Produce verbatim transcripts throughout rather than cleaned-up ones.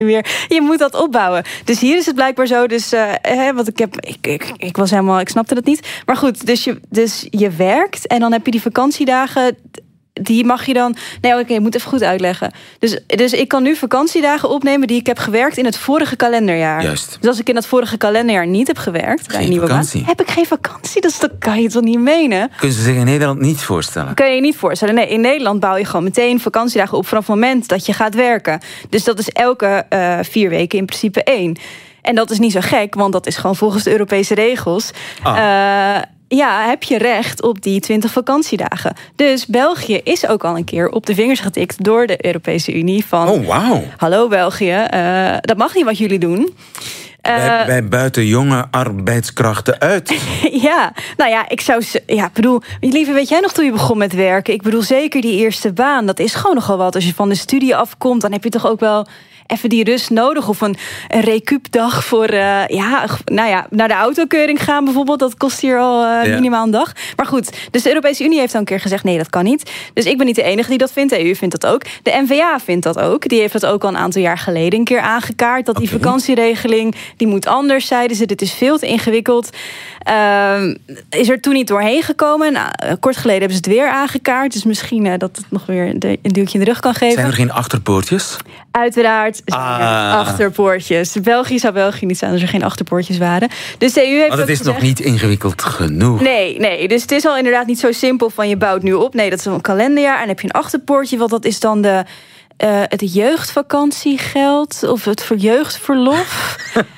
weer. Je moet dat opbouwen. Dus hier is het blijkbaar zo. Dus, uh, hè, want ik heb, ik, ik, ik was helemaal, ik snapte het niet. Maar goed, dus je, dus je werkt en dan heb je die vakantiedagen. Die mag je dan... Nee, oké, okay, ik moet even goed uitleggen. Dus, dus ik kan nu vakantiedagen opnemen die ik heb gewerkt in het vorige kalenderjaar. Juist. Dus als ik in dat vorige kalenderjaar niet heb gewerkt... Geen bij nieuwe vakantie. baan, heb ik geen vakantie. Dus dat kan je toch niet menen? Kunnen ze zich in Nederland niet voorstellen? Kan je je niet voorstellen. Nee, in Nederland bouw je gewoon meteen vakantiedagen op vanaf het moment dat je gaat werken. Dus dat is elke uh, vier weken in principe één. En dat is niet zo gek, want dat is gewoon volgens de Europese regels. Ah. Uh, ja, heb je recht op die twintig vakantiedagen. Dus België is ook al een keer op de vingers getikt door de Europese Unie. Van, oh, wauw. Hallo België, uh, dat mag niet wat jullie doen. Uh, wij, wij buiten jonge arbeidskrachten uit. Ja, nou ja, ik zou... Ja, bedoel, lieve, weet jij nog toen je begon met werken? Ik bedoel, zeker die eerste baan, dat is gewoon nogal wat. Als je van de studie afkomt, dan heb je toch ook wel even die rust nodig. Of een, een recuupdag voor, uh, ja, nou ja, naar de autokeuring gaan bijvoorbeeld. Dat kost hier al uh, ja. minimaal een dag. Maar goed, dus de Europese Unie heeft al een keer gezegd, nee, dat kan niet. Dus ik ben niet de enige die dat vindt. De E U vindt dat ook. De N V A vindt dat ook. Die heeft dat ook al een aantal jaar geleden een keer aangekaart. Dat die okay. vakantieregeling, die moet anders, zeiden ze. Dit is veel te ingewikkeld. Uh, is er toen niet doorheen gekomen. Nou, kort geleden hebben ze het weer aangekaart. Dus misschien uh, dat het nog weer een duwtje in de rug kan geven. Zijn er geen achterpoortjes? Uiteraard zijn er ah. achterpoortjes. België zou België niet zijn als er geen achterpoortjes waren. Dus de E U heeft maar dat is gezegd, nog niet ingewikkeld genoeg. Nee, nee, dus het is al inderdaad niet zo simpel van je bouwt nu op. Nee, dat is een kalenderjaar en dan heb je een achterpoortje. Want dat is dan de... Uh, het jeugdvakantiegeld of het voor jeugdverlof.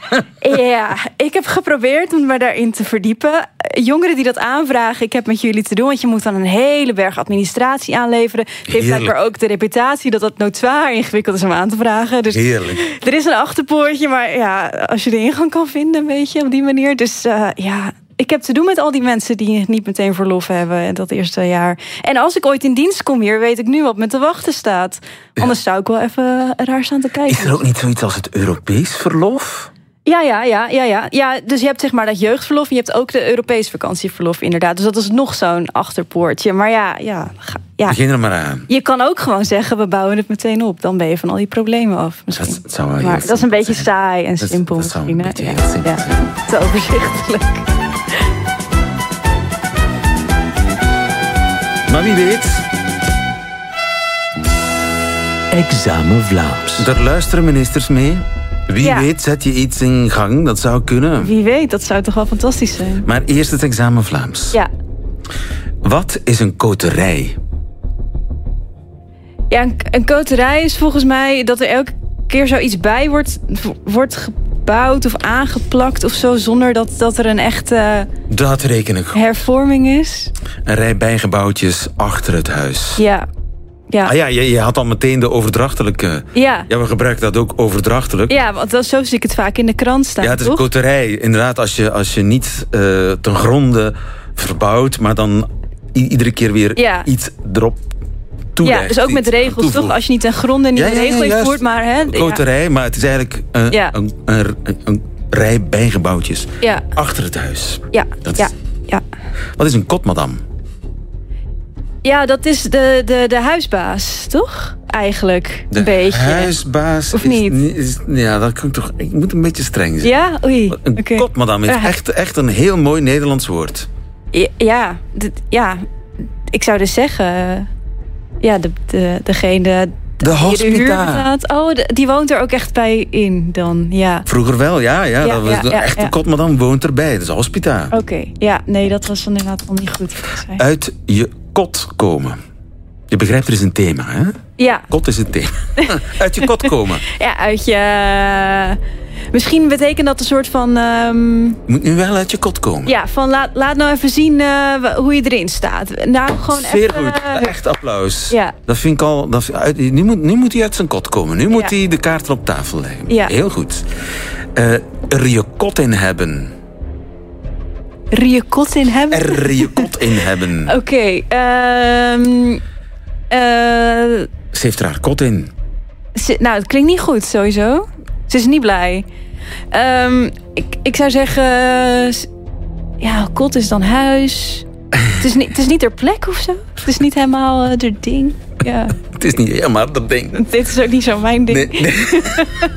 Ja, ik heb geprobeerd om me daarin te verdiepen. Jongeren die dat aanvragen, ik heb met jullie te doen, want je moet dan een hele berg administratie aanleveren. Het heeft blijkbaar ook de reputatie dat dat noodwaar ingewikkeld is om aan te vragen. Dus heerlijk. Er is een achterpoortje, maar ja, als je de ingang kan vinden, weet je, op die manier. Dus uh, ja... Ik heb te doen met al die mensen die niet meteen verlof hebben dat eerste jaar. En als ik ooit in dienst kom hier, weet ik nu wat me te wachten staat. Ja. Anders zou ik wel even raar staan te kijken. Is er ook niet zoiets als het Europees verlof? Ja, ja, ja, ja, ja. ja dus je hebt zeg maar dat jeugdverlof en je hebt ook de Europees vakantieverlof inderdaad. Dus dat is nog zo'n achterpoortje. Maar ja, ja, ja. Begin er maar aan. Je kan ook gewoon zeggen, we bouwen het meteen op. Dan ben je van al die problemen af. Misschien. Dat, dat, zou wel maar dat is een beetje zijn. saai en dat, simpel. Dat zou een beetje ja, heel simpel ja, zijn. te overzichtelijk. Maar wie weet... Examen Vlaams. Daar luisteren ministers mee. Wie ja. weet zet je iets in gang, dat zou kunnen. Wie weet, dat zou toch wel fantastisch zijn. Maar eerst het examen Vlaams. Ja. Wat is een koterij? Ja, een, een koterij is volgens mij dat er elke keer zoiets bij wordt, wordt gebouwd of aangeplakt of zo, zonder dat, dat er een echte dat reken ik. hervorming is. Een rij bijgebouwtjes achter het huis. Ja. Ja. Ah ja, je, je had al meteen de overdrachtelijke. Ja. Ja, we gebruiken dat ook overdrachtelijk. Ja, want dat, zo zie ik het vaak in de krant staan. Ja, het is toch? een koterij. Inderdaad, als je, als je niet uh, ten gronde verbouwt, maar dan i- iedere keer weer ja. iets erop toelegt. Ja, dus ook met regels, toch? Als je niet ten gronde niet ja, een ja, regel ja, invoert, maar... Hè, een koterij, ja. maar het is eigenlijk een, ja. een, een, een, een rij bijgebouwtjes ja. achter het huis. Ja, dat ja. Is, ja. Wat is een kot, madame? Ja, dat is de, de, de huisbaas, toch? Eigenlijk, de een beetje. De huisbaas of is, niet? Is, ja, dat kan ik toch... Ik moet een beetje streng zijn. Ja? Oei. Een okay. kot, madame, is uh, echt, echt een heel mooi Nederlands woord. Ja, ja, d- ja. ik zou dus zeggen... Ja, de, de, degene... De hospita. Oh, de, die woont er ook echt bij in dan, ja. Vroeger wel, ja. ja, ja dat was ja, de ja, echte ja. kot, madame woont erbij. Dat is een hospita. Oké, okay. ja. Nee, dat was dan inderdaad al niet goed. Uit je kot komen. Je begrijpt, er is een thema, hè? Ja. Kot is een thema. Uit je kot komen. Ja, uit je... Misschien betekent dat een soort van... Um... Je moet nu wel uit je kot komen. Ja, van laat, laat nou even zien uh, hoe je erin staat. Nou, gewoon Zeer even, goed, uh... echt applaus. Ja. Dat vind ik al... Dat, uit, nu, moet, nu moet hij uit zijn kot komen. Nu moet ja. hij de kaarten op tafel leggen. Ja. Heel goed. Uh, er je kot in hebben. Er je kot in hebben? Er je kot in hebben. Oké. Okay, um, uh... Ze heeft er haar kot in. Ze, nou, het klinkt niet goed, sowieso. Ze is niet blij. Um, ik, ik zou zeggen... Ja, kot is dan huis. het, is niet, het is niet ter plek of zo. Het is niet helemaal uh, haar ding. Ja. Het is niet helemaal dat ding. Dit is ook niet zo mijn ding. Nee, nee.